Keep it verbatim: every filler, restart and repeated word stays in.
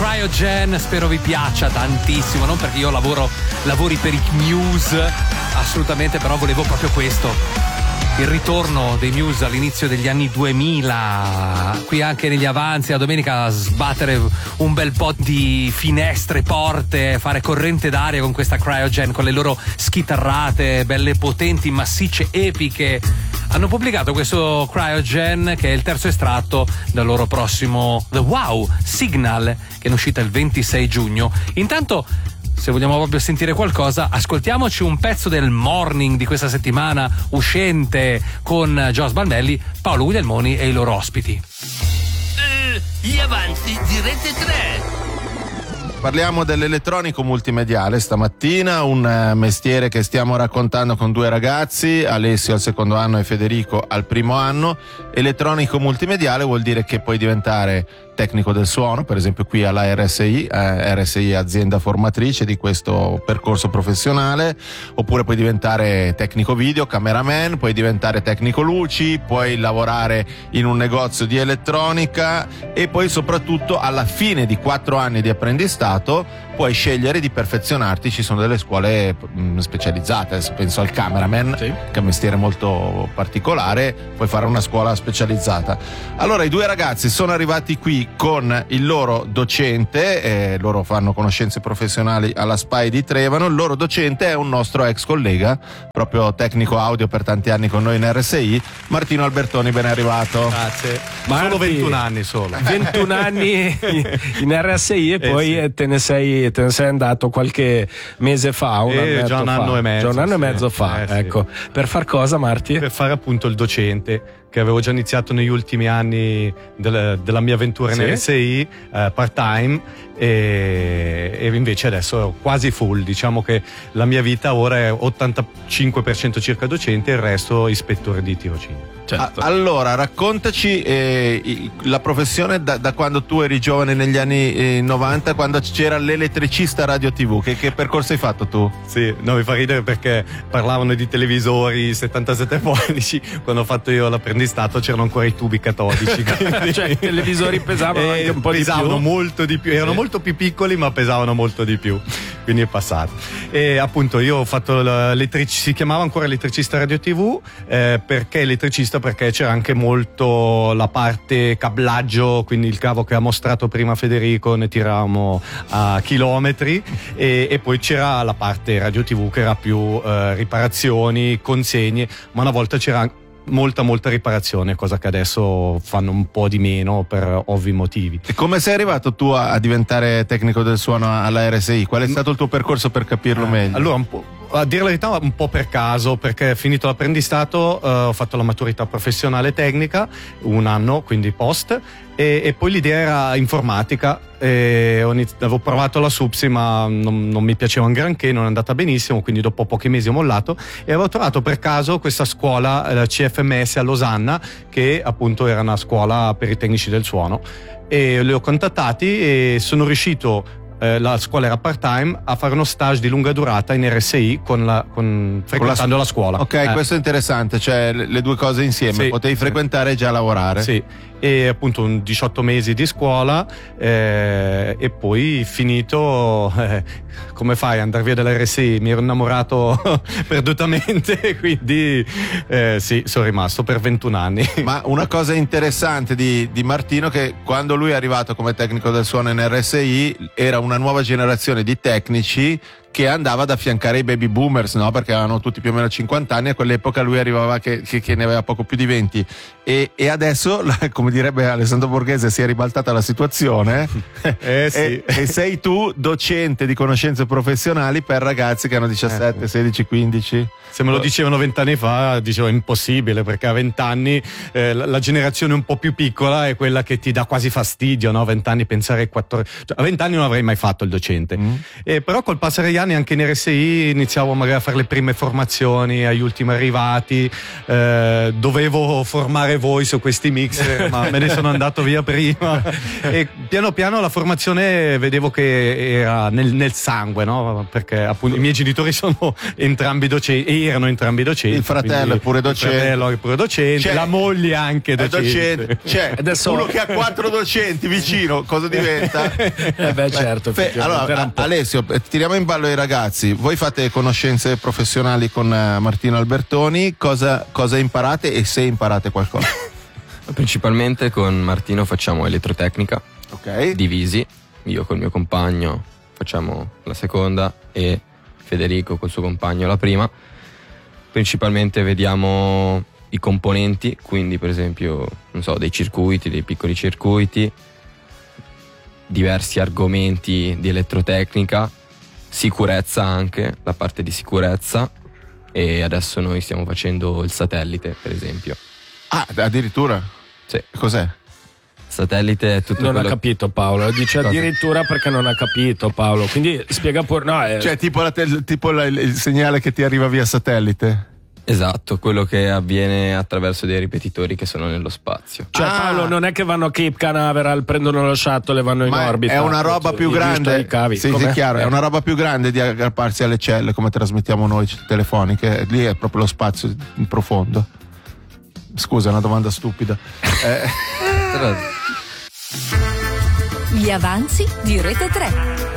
Cryogen, spero vi piaccia tantissimo, non perché io lavoro lavori per i Muse, assolutamente, però volevo proprio questo, il ritorno dei Muse all'inizio degli anni duemila, qui anche negli avanzi la domenica, a sbattere un bel po' di finestre, porte, fare corrente d'aria con questa Cryogen, con le loro schitarrate belle potenti, massicce, epiche. Hanno pubblicato questo Cryogen, che è il terzo estratto dal loro prossimo The Wow Signal, che è in uscita il ventisei giugno. Intanto, se vogliamo proprio sentire qualcosa, ascoltiamoci un pezzo del morning di questa settimana uscente con Gio Sbalmelli, Paolo Guglielmoni e i loro ospiti. Uh, gli avanzi di Rete tre. Parliamo dell'elettronico multimediale stamattina, un mestiere che stiamo raccontando con due ragazzi, Alessio al secondo anno e Federico al primo anno. Elettronico multimediale vuol dire che puoi diventare tecnico del suono, per esempio qui alla R S I, eh, R S I azienda formatrice di questo percorso professionale, oppure puoi diventare tecnico video, cameraman, puoi diventare tecnico luci, puoi lavorare in un negozio di elettronica e poi soprattutto alla fine di quattro anni di apprendistato puoi scegliere di perfezionarti. Ci sono delle scuole mh, specializzate, penso al cameraman, sì, che è un mestiere molto particolare, puoi fare una scuola specializzata. Allora i due ragazzi sono arrivati qui con il loro docente, eh, loro fanno conoscenze professionali alla SPAI di Trevano. Il loro docente è un nostro ex collega, proprio tecnico audio per tanti anni con noi in R S I, Martino Albertoni, ben arrivato. Grazie. Ma solo ventuno anni solo. ventuno anni in R S I e eh poi sì. te ne sei te ne sei andato qualche mese fa, un eh, già un fa. anno e mezzo. Già un anno sì. e mezzo fa, eh, ecco. Sì. Per far cosa, Marti? Per fare appunto il docente, che avevo già iniziato negli ultimi anni del, della mia avventura in sì? R S I, eh, part time, e, e invece adesso è quasi full. Diciamo che la mia vita ora è ottantacinque per cento circa docente e il resto ispettore di tirocinio. Certo. A- allora raccontaci eh, la professione da, da quando tu eri giovane negli anni eh, novanta, quando c'era l'elettricista radio tivù. Che, che percorso hai fatto tu? Sì, no, mi fa ridere perché parlavano di televisori settantasette pollici, quando ho fatto io l'apprendistato c'erano ancora i tubi catodici. Quindi... cioè i televisori pesavano anche un po' di più. Pesavano molto di più, erano sì. molto più piccoli ma pesavano molto di più, quindi è passato. E appunto io ho fatto l'elettricista, si chiamava ancora elettricista radio tivù, eh, perché elettricista? Perché c'era anche molto la parte cablaggio, quindi il cavo che ha mostrato prima Federico ne tiravamo a chilometri, e, e poi c'era la parte radio tivù che era più eh, riparazioni, consegne, ma una volta c'era molta molta riparazione, cosa che adesso fanno un po' di meno per ovvi motivi. E come sei arrivato tu a, a diventare tecnico del suono alla R S I? Qual è stato il tuo percorso per capirlo eh, meglio? Allora, un po', a dire la verità, un po' per caso, perché finito l'apprendistato eh, ho fatto la maturità professionale tecnica, un anno, quindi post, e, e poi l'idea era informatica. E ho iniz- avevo provato la SUPSI ma non, non mi piaceva un granché, non è andata benissimo, quindi dopo pochi mesi ho mollato e avevo trovato per caso questa scuola, la C F M S a Losanna, che appunto era una scuola per i tecnici del suono, e li ho contattati e sono riuscito, eh, la scuola era part time, a fare uno stage di lunga durata in R S I con la, con, frequentando la, la scuola. Ok, eh. questo è interessante, cioè le, le due cose insieme, sì, potevi frequentare e già lavorare. Sì, e appunto un diciotto mesi di scuola, eh, e poi finito, eh, come fai ad andare via dall'R S I? Mi ero innamorato perdutamente, quindi eh, sì, sono rimasto per ventuno anni. Ma una cosa interessante di, di Martino, che quando lui è arrivato come tecnico del suono in R S I era una nuova generazione di tecnici che andava ad affiancare i baby boomers, no? Perché avevano tutti più o meno cinquanta anni, a quell'epoca lui arrivava che, che, che ne aveva poco più di venti, e, e adesso, come direbbe Alessandro Borghese, si è ribaltata la situazione. Eh, sì. e, e sei tu docente di conoscenze professionali per ragazzi che hanno diciassette, sedici, quindici. Se me lo dicevano vent'anni fa, dicevo è impossibile, perché a vent'anni eh, la, la generazione un po' più piccola è quella che ti dà quasi fastidio, no? vent'anni pensare quattordici, cioè, a vent'anni non avrei mai fatto il docente. Mm. Eh, però col passare degli anni anche in R S I iniziavo magari a fare le prime formazioni agli ultimi arrivati, eh, dovevo formare voi su questi mixer ma me ne sono andato via prima e piano piano la formazione vedevo che era nel, nel sangue, no? Perché appunto i miei genitori sono entrambi docenti, erano entrambi docenti, il fratello è pure docente, il fratello è pure docente, C'è, la moglie anche docente, docente. C'è Adesso... uno che ha quattro docenti vicino, cosa diventa? Eh beh, certo. Fe, allora, Alessio, tiriamo in ballo i ragazzi. Voi fate conoscenze professionali con uh, Martino Albertoni. Cosa, cosa imparate e se imparate qualcosa? Principalmente con Martino facciamo elettrotecnica, ok, divisi. Io col mio compagno facciamo la seconda e Federico col suo compagno la prima. Principalmente vediamo i componenti, quindi per esempio, non so, dei circuiti, dei piccoli circuiti, diversi argomenti di elettrotecnica, sicurezza anche, la parte di sicurezza, e adesso noi stiamo facendo il satellite, per esempio. Ah, addirittura? Sì. Cos'è? Satellite è tutto Non quello... ha capito Paolo, dice Cosa? Addirittura perché non ha capito Paolo, quindi spiega pure, no, è... Cioè tipo, la te- tipo la- il segnale che ti arriva via satellite? Esatto, quello che avviene attraverso dei ripetitori che sono nello spazio. Cioè Ah. Paolo, non è che vanno a Cape Canaveral, prendono lo shuttle e vanno in Ma orbita. è una roba più Gli giusto grande, i cavi. sì, sì, Com'è? chiaro, è Eh. una roba più grande di aggrapparsi alle celle come trasmettiamo noi telefoniche. Lì è proprio lo spazio in profondo. Scusa, è una domanda stupida. eh. Però Gli avanzi di Rete tre.